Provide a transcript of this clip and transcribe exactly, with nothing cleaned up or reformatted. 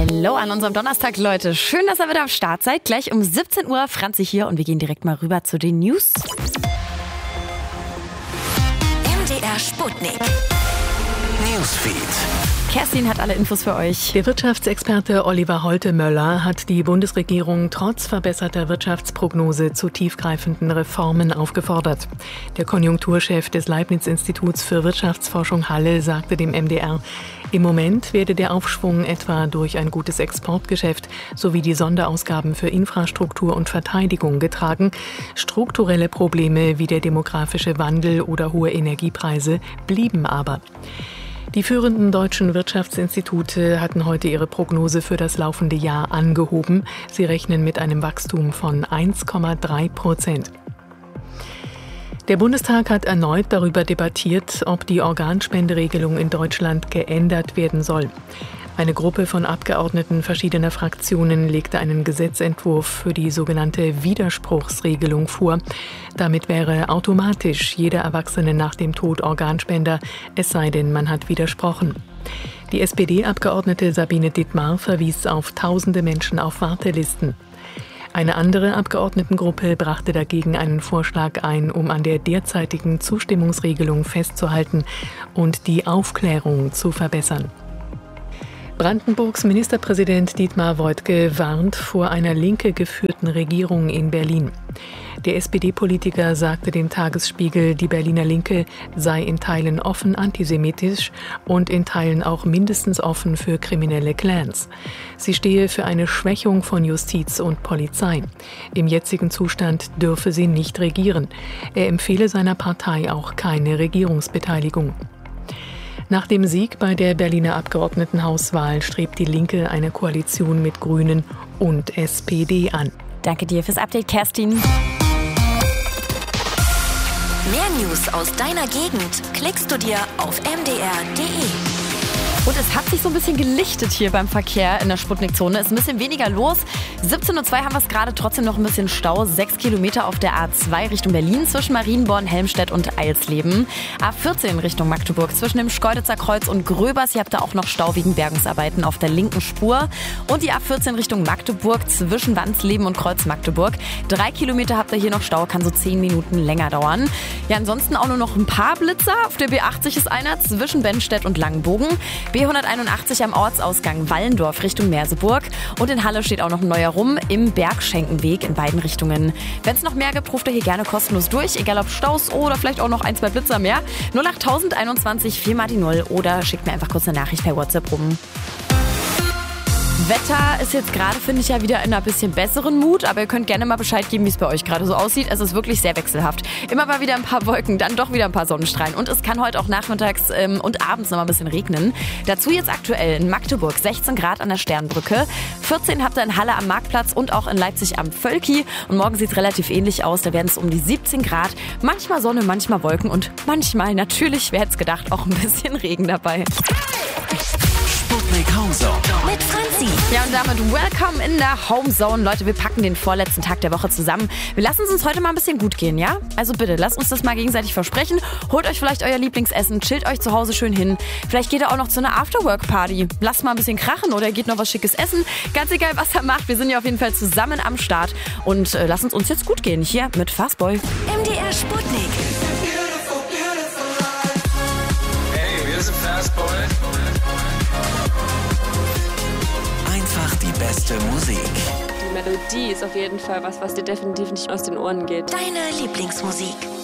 Hallo an unserem Donnerstag, Leute. Schön, dass ihr wieder am Start seid. Gleich um siebzehn Uhr Franzi hier und wir gehen direkt mal rüber zu den News. M D R Sputnik. Newsfeed. Kerstin hat alle Infos für euch. Der Wirtschaftsexperte Oliver Holte-Möller hat die Bundesregierung trotz verbesserter Wirtschaftsprognose zu tiefgreifenden Reformen aufgefordert. Der Konjunkturchef des Leibniz-Instituts für Wirtschaftsforschung Halle sagte dem M D R, im Moment werde der Aufschwung etwa durch ein gutes Exportgeschäft sowie die Sonderausgaben für Infrastruktur und Verteidigung getragen. Strukturelle Probleme wie der demografische Wandel oder hohe Energiepreise blieben aber. Die führenden deutschen Wirtschaftsinstitute hatten heute ihre Prognose für das laufende Jahr angehoben. Sie rechnen mit einem Wachstum von eins Komma drei Prozent. Der Bundestag hat erneut darüber debattiert, ob die Organspenderegelung in Deutschland geändert werden soll. Eine Gruppe von Abgeordneten verschiedener Fraktionen legte einen Gesetzentwurf für die sogenannte Widerspruchsregelung vor. Damit wäre automatisch jeder Erwachsene nach dem Tod Organspender, es sei denn, man hat widersprochen. Die S P D-Abgeordnete Sabine Dittmar verwies auf tausende Menschen auf Wartelisten. Eine andere Abgeordnetengruppe brachte dagegen einen Vorschlag ein, um an der derzeitigen Zustimmungsregelung festzuhalten und die Aufklärung zu verbessern. Brandenburgs Ministerpräsident Dietmar Woidke warnt vor einer linke geführten Regierung in Berlin. Der S P D-Politiker sagte dem Tagesspiegel, die Berliner Linke sei in Teilen offen antisemitisch und in Teilen auch mindestens offen für kriminelle Clans. Sie stehe für eine Schwächung von Justiz und Polizei. Im jetzigen Zustand dürfe sie nicht regieren. Er empfehle seiner Partei auch keine Regierungsbeteiligung. Nach dem Sieg bei der Berliner Abgeordnetenhauswahl strebt die Linke eine Koalition mit Grünen und S P D an. Danke dir fürs Update, Kerstin. Mehr News aus deiner Gegend klickst du dir auf m d r punkt d e. Und es hat sich so ein bisschen gelichtet hier beim Verkehr in der Sputnik-Zone. Ist ein bisschen weniger los. siebzehn Uhr zwei haben wir es gerade, trotzdem noch ein bisschen Stau. Sechs Kilometer auf der A zwei Richtung Berlin zwischen Marienborn, Helmstedt und Eilsleben. A vierzehn Richtung Magdeburg zwischen dem Schkeuditzer Kreuz und Gröbers. Ihr habt da auch noch Stau wegen Bergungsarbeiten auf der linken Spur. Und die A vierzehn Richtung Magdeburg zwischen Wansleben und Kreuz Magdeburg. Drei Kilometer habt ihr hier noch Stau, kann so zehn Minuten länger dauern. Ja, ansonsten auch nur noch ein paar Blitzer. Auf der B achtzig ist einer zwischen Bennstedt und Langenbogen. B hunderteinundachtzig am Ortsausgang Wallendorf Richtung Merseburg. Und in Halle steht auch noch ein neuer rum im Bergschenkenweg in beiden Richtungen. Wenn es noch mehr gibt, ruft ihr hier gerne kostenlos durch. Egal ob Staus oder vielleicht auch noch ein, zwei Blitzer mehr. null acht einundzwanzig vier mal die null oder schickt mir einfach kurz eine Nachricht per WhatsApp rum. Wetter ist jetzt gerade, finde ich, ja wieder in einer bisschen besseren Mut, aber ihr könnt gerne mal Bescheid geben, wie es bei euch gerade so aussieht. Es ist wirklich sehr wechselhaft. Immer mal wieder ein paar Wolken, dann doch wieder ein paar Sonnenstrahlen und es kann heute auch nachmittags ähm, und abends noch mal ein bisschen regnen. Dazu jetzt aktuell in Magdeburg sechzehn Grad an der Sternbrücke, vierzehn habt ihr in Halle am Marktplatz und auch in Leipzig am Völki und morgen sieht es relativ ähnlich aus, da werden es um die siebzehn Grad, manchmal Sonne, manchmal Wolken und manchmal, natürlich, wer hätte es gedacht, auch ein bisschen Regen dabei. Sputnik Homezone mit Franzi. Ja, und damit welcome in der Homezone. Leute, wir packen den vorletzten Tag der Woche zusammen. Wir lassen es uns heute mal ein bisschen gut gehen, ja? Also bitte, lasst uns das mal gegenseitig versprechen. Holt euch vielleicht euer Lieblingsessen, chillt euch zu Hause schön hin. Vielleicht geht ihr auch noch zu einer Afterwork-Party. Lasst mal ein bisschen krachen oder geht noch was Schickes essen. Ganz egal, was ihr macht. Wir sind ja auf jeden Fall zusammen am Start. Und äh, lasst uns uns jetzt gut gehen. Hier mit Fastboy. M D R Sputnik. Hey, wir sind Fastboy. Einfach die beste Musik. Die Melodie ist auf jeden Fall was, was dir definitiv nicht aus den Ohren geht. Deine Lieblingsmusik.